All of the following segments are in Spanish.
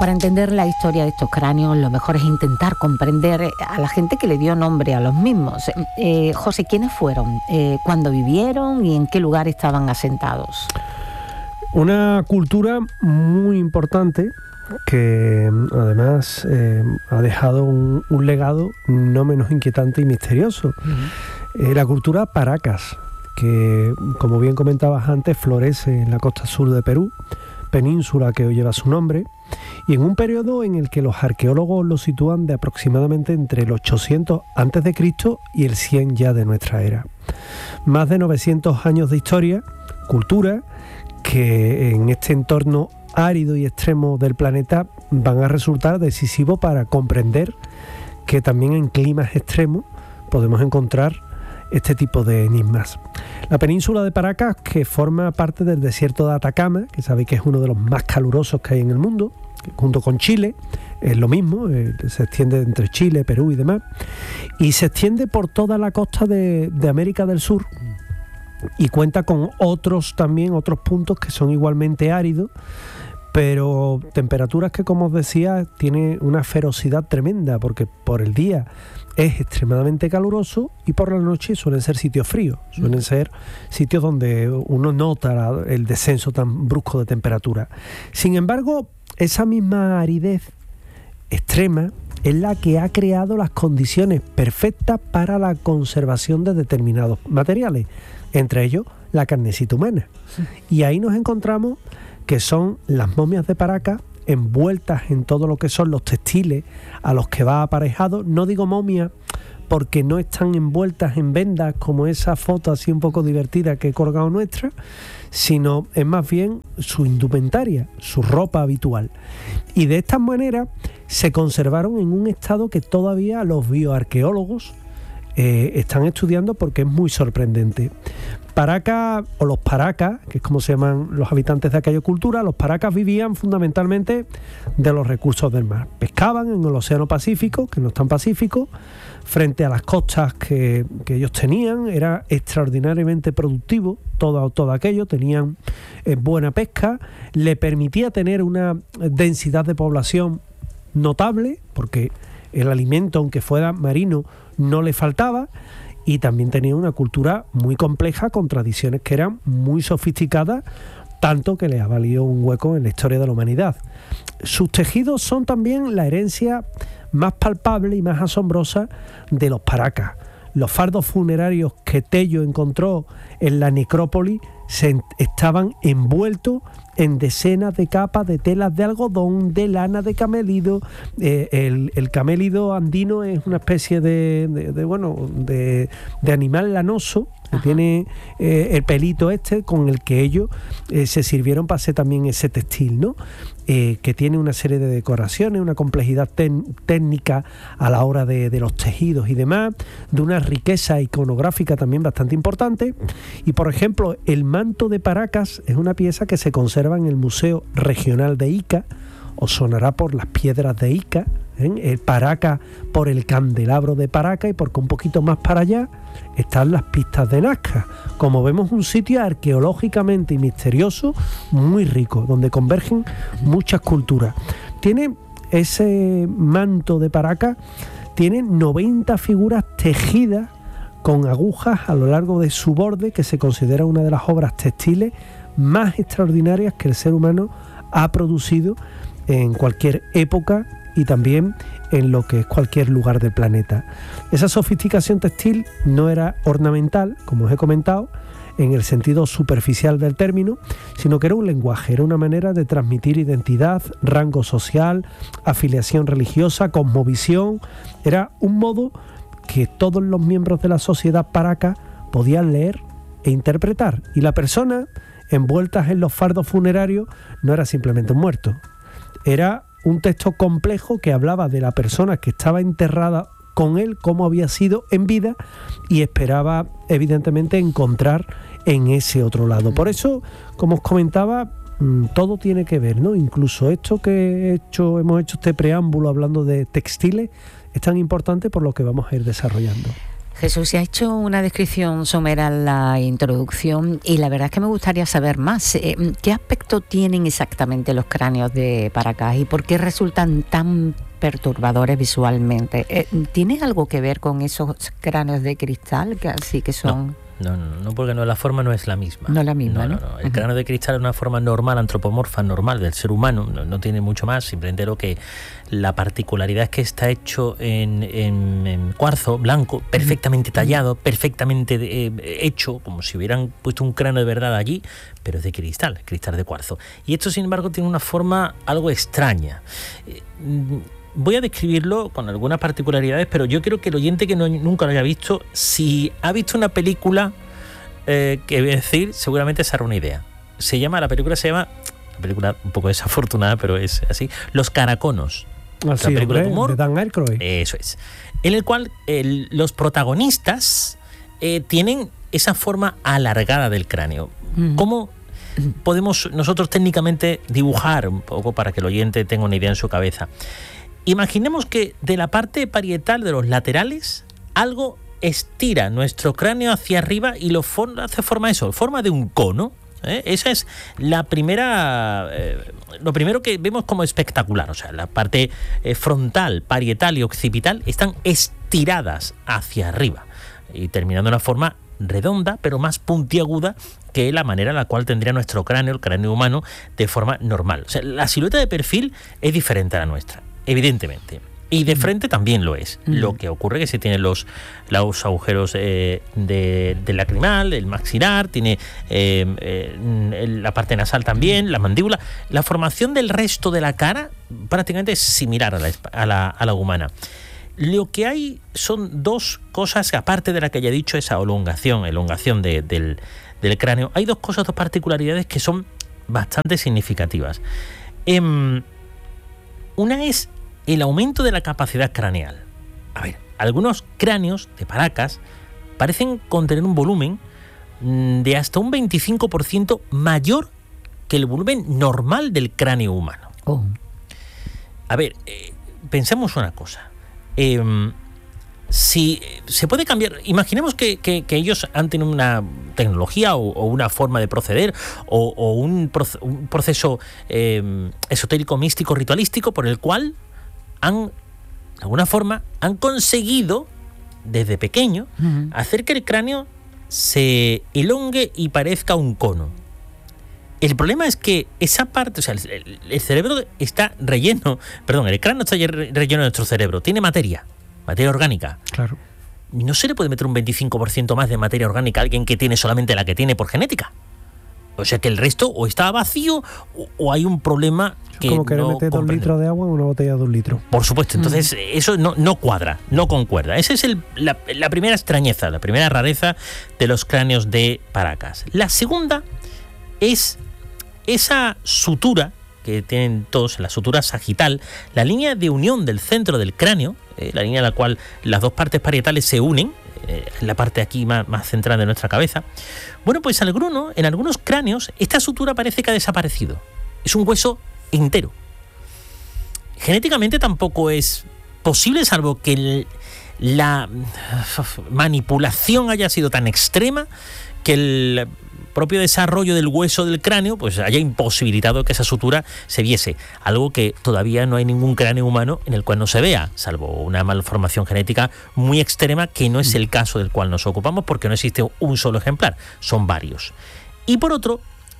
Para entender la historia de estos cráneos, lo mejor es intentar comprender a la gente que le dio nombre a los mismos. José, ¿quiénes fueron? ¿Cuándo vivieron y en qué lugar estaban asentados? Una cultura muy importante que además ha dejado un legado no menos inquietante y misterioso. La cultura Paracas, que, como bien comentabas antes, florece en la costa sur de Perú, península que hoy lleva su nombre, y en un periodo en el que los arqueólogos lo sitúan de aproximadamente entre el 800 a.C. y el 100 ya de nuestra era. Más de 900 años de historia, cultura, que en este entorno árido y extremo del planeta van a resultar decisivos para comprender que también en climas extremos podemos encontrar este tipo de enigmas. La península de Paracas, que forma parte del desierto de Atacama, que sabéis que es uno de los más calurosos que hay en el mundo, junto con Chile, es lo mismo, se extiende entre Chile, Perú y demás, y se extiende por toda la costa de América del Sur, y cuenta con otros puntos que son igualmente áridos, pero temperaturas que, como os decía, tiene una ferocidad tremenda, porque por el día es extremadamente caluroso y por la noche suelen ser sitios fríos, suelen ser sitios donde uno nota el descenso tan brusco de temperatura. Sin embargo, esa misma aridez extrema es la que ha creado las condiciones perfectas para la conservación de determinados materiales, entre ellos la carnecita humana. Y ahí nos encontramos que son las momias de Paracas, envueltas en todo lo que son los textiles a los que va aparejado. No digo momia porque no están envueltas en vendas como esa foto así un poco divertida que he colgado nuestra, sino es más bien su indumentaria, su ropa habitual. Y de esta manera se conservaron en un estado que todavía los bioarqueólogos están estudiando, porque es muy sorprendente. Paracas, o los Paracas, que es como se llaman los habitantes de aquella cultura, los Paracas vivían fundamentalmente de los recursos del mar. Pescaban en el Océano Pacífico, que no es tan pacífico, frente a las costas que ellos tenían. Era extraordinariamente productivo todo aquello, tenían buena pesca, le permitía tener una densidad de población notable, porque el alimento, aunque fuera marino, no le faltaba, y también tenía una cultura muy compleja con tradiciones que eran muy sofisticadas, tanto que le ha valido un hueco en la historia de la humanidad. Sus tejidos son también la herencia más palpable y más asombrosa de los Paracas. Los fardos funerarios que Tello encontró en la necrópolis estaban envueltos en decenas de capas de telas de algodón, de lana de camélido. El camélido andino es una especie de animal lanoso que tiene el pelito con el que ellos se sirvieron para hacer también ese textil, ¿no? Que tiene una serie de decoraciones, una complejidad técnica a la hora de los tejidos y demás, de una riqueza iconográfica también bastante importante. Y por ejemplo, el manto de Paracas es una pieza que se conserva en el Museo Regional de Ica. Os sonará por las piedras de Ica, el Paracas por el candelabro de Paracas, y porque un poquito más para allá están las pistas de Nazca. Como vemos, un sitio arqueológicamente y misterioso muy rico, donde convergen muchas culturas. Tiene ese manto de Paracas, tiene 90 figuras tejidas con agujas a lo largo de su borde, que se considera una de las obras textiles más extraordinarias que el ser humano ha producido en cualquier época y también en lo que es cualquier lugar del planeta. Esa sofisticación textil no era ornamental, como os he comentado, en el sentido superficial del término, sino que era un lenguaje, era una manera de transmitir identidad, rango social, afiliación religiosa, cosmovisión. Era un modo que todos los miembros de la sociedad Paracas podían leer e interpretar, y la persona envueltas en los fardos funerarios no era simplemente un muerto, era un texto complejo que hablaba de la persona que estaba enterrada con él, cómo había sido en vida, y esperaba evidentemente encontrar en ese otro lado. Por eso, como os comentaba, todo tiene que ver, ¿no? Incluso esto que hemos hecho este preámbulo hablando de textiles, es tan importante por lo que vamos a ir desarrollando. Jesús, se ha hecho una descripción somera en la introducción y la verdad es que me gustaría saber más. ¿Qué aspecto tienen exactamente los cráneos de Paracas y por qué resultan tan perturbadores visualmente? ¿Tiene algo que ver con esos cráneos de cristal que así que son...? No, porque la forma no es la misma. No es la misma, ¿no? El cráneo de cristal es una forma normal, antropomorfa, normal del ser humano, no tiene mucho más, simplemente lo que la particularidad es que está hecho en cuarzo blanco, perfectamente tallado, perfectamente hecho, como si hubieran puesto un cráneo de verdad allí, pero es de cristal de cuarzo. Y esto, sin embargo, tiene una forma algo extraña. Voy a describirlo con algunas particularidades, pero yo creo que el oyente que nunca lo haya visto, si ha visto una película, que voy a decir, seguramente se hará una idea. La película se llama, una película un poco desafortunada, pero es así, Los Caraconos. Así, la película de humor, de Dan Aykroyd. Eso es. En el cual los protagonistas tienen esa forma alargada del cráneo. ¿Cómo podemos nosotros técnicamente dibujar un poco para que el oyente tenga una idea en su cabeza? Imaginemos que de la parte parietal de los laterales algo estira nuestro cráneo hacia arriba y hace forma de un cono. Esa es la primera, lo primero que vemos como espectacular. O sea, la parte frontal, parietal y occipital están estiradas hacia arriba y terminando en una forma redonda pero más puntiaguda que la manera en la cual tendría nuestro cráneo, el cráneo humano, de forma normal. O sea, la silueta de perfil es diferente a la nuestra, evidentemente. Y de frente también lo es. Lo que ocurre es que se tienen los agujeros del lacrimal, el maxilar, tiene la parte nasal también, la mandíbula. La formación del resto de la cara prácticamente es similar a la humana. Lo que hay son dos cosas, aparte de la que ya he dicho, esa elongación del cráneo. Hay dos particularidades que son bastante significativas. Una es el aumento de la capacidad craneal. A ver, algunos cráneos de Paracas parecen contener un volumen de hasta un 25% mayor que el volumen normal del cráneo humano. A ver, pensemos una cosa. Si se puede cambiar, imaginemos que ellos han tenido una tecnología o una forma de proceder o un proceso esotérico, místico, ritualístico por el cual de alguna forma han conseguido desde pequeño hacer que el cráneo se elongue y parezca un cono. El problema es que esa parte, o sea, el cerebro está relleno, el cráneo está relleno de nuestro cerebro, tiene materia orgánica. Claro. No se le puede meter un 25% más de materia orgánica a alguien que tiene solamente la que tiene por genética. O sea que el resto o está vacío o hay un problema que como querer meter 2 litros de agua en una botella de 1 litro. Por supuesto, entonces eso no cuadra, no concuerda. Esa es la primera extrañeza, la primera rareza de los cráneos de Paracas. La segunda es esa sutura que tienen todos, la sutura sagital, la línea de unión del centro del cráneo, la línea en la cual las dos partes parietales se unen, en la parte aquí más central de nuestra cabeza. Bueno, pues en algunos cráneos esta sutura parece que ha desaparecido. Es un hueso entero. Genéticamente tampoco es posible, salvo que la manipulación haya sido tan extrema que el propio desarrollo del hueso del cráneo pues haya imposibilitado que esa sutura se viese, algo que todavía no hay ningún cráneo humano en el cual no se vea, salvo una malformación genética muy extrema, que no es el caso del cual nos ocupamos porque no existe un solo ejemplar, son varios. Y por otro,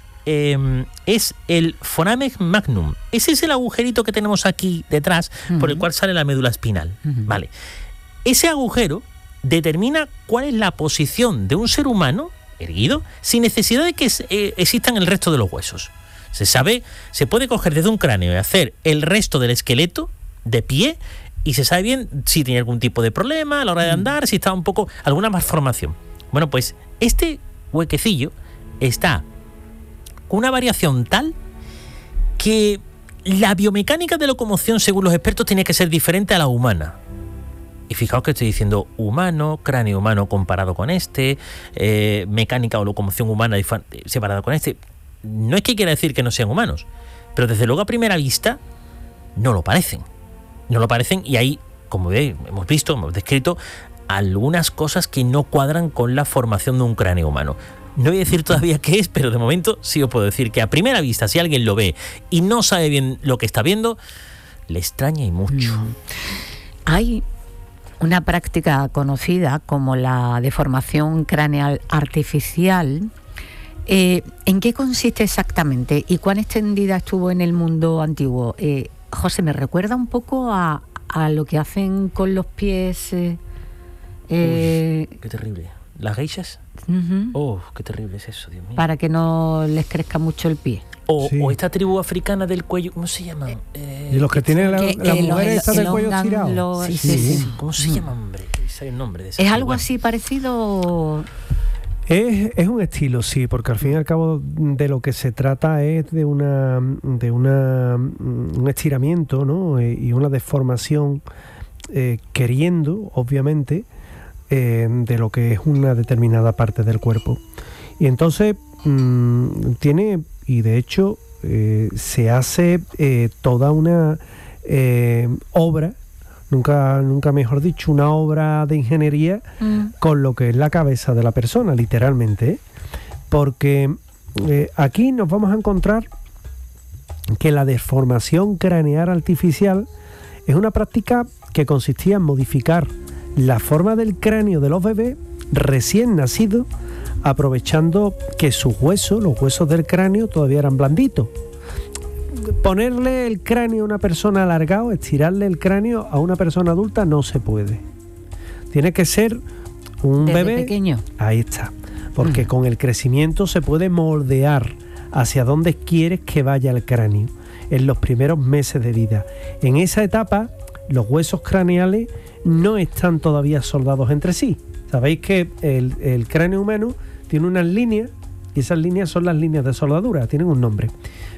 es el foramen magnum. Ese es el agujerito que tenemos aquí detrás, por el cual sale la médula espinal. Vale. Ese agujero determina cuál es la posición de un ser humano erguido, sin necesidad de que existan el resto de los huesos. Se puede coger desde un cráneo y hacer el resto del esqueleto de pie y se sabe bien si tiene algún tipo de problema a la hora de andar, si está alguna malformación. Bueno, pues este huequecillo está con una variación tal que la biomecánica de locomoción, según los expertos, tiene que ser diferente a la humana. Y fijaos que estoy diciendo humano, cráneo humano comparado con mecánica o locomoción humana separada con este. No es que quiera decir que no sean humanos, pero desde luego a primera vista no lo parecen. No lo parecen y ahí, como hemos visto, hemos descrito, algunas cosas que no cuadran con la formación de un cráneo humano. No voy a decir todavía qué es, pero de momento sí os puedo decir que a primera vista, si alguien lo ve y no sabe bien lo que está viendo, le extraña y mucho. Hay una práctica conocida como la deformación craneal artificial. ¿En qué consiste exactamente y cuán extendida estuvo en el mundo antiguo? José, me recuerda un poco a lo que hacen con los pies. Uy, qué terrible. ¿Las geishas? Qué terrible es eso, Dios mío. Para que no les crezca mucho el pie. O esta tribu africana del cuello, ¿cómo se llama? Y los que tienen las mujeres estas del cuello estirado. Sí. ¿Cómo se llama, hombre? ¿Sabe el nombre de esa? ¿Es algo así parecido? Es un estilo, sí, porque al fin y al cabo de lo que se trata es de un estiramiento, ¿no? Y una deformación, queriendo, obviamente, de lo que es una determinada parte del cuerpo. Y entonces tiene, y de hecho se hace toda una obra, nunca mejor dicho, una obra de ingeniería con lo que es la cabeza de la persona, literalmente, porque aquí nos vamos a encontrar que la deformación craneal artificial es una práctica que consistía en modificar la forma del cráneo de los bebés recién nacidos, aprovechando que sus huesos, los huesos del cráneo, todavía eran blanditos. Ponerle el cráneo a una persona alargado, estirarle el cráneo a una persona adulta no se puede. Tiene que ser un desde bebé pequeño. Ahí está. Porque con el crecimiento se puede moldear hacia dónde quieres que vaya el cráneo en los primeros meses de vida. En esa etapa, los huesos craneales no están todavía soldados entre sí. Sabéis que el cráneo humano tiene unas líneas y esas líneas son las líneas de soldadura, tienen un nombre.